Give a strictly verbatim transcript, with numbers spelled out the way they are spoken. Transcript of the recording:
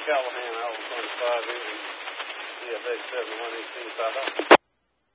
Callahan, I was twenty-five, engine C F X seventy-one eighteen five.